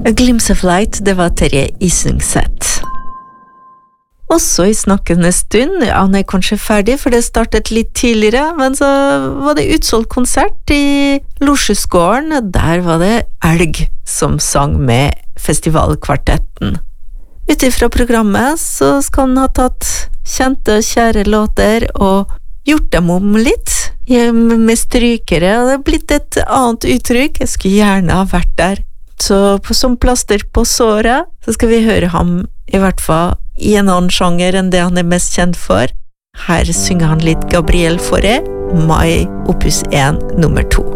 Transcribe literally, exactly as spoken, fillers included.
A Glimpse of Light, det var Terje Isungset. Også i snakkende stund, han er kanskje ferdig, for det startet litt tidligere, men så var det utsolgt konsert i Losjusgården, der var det Elg som sang med festivalkvartetten. Utifra programmet så skal han ha tatt kjente og kjære låter og gjort dem om litt, med strykere, og det er blitt et annet uttrykk. Jeg skulle gjerne ha vært der. Så på, som plaster på såret, så skal vi høre ham i hvert fall i en annen sjanger enn det han er mest kjent for. Her synger han litt Gabriel Fauré, Mai opus én nummer to.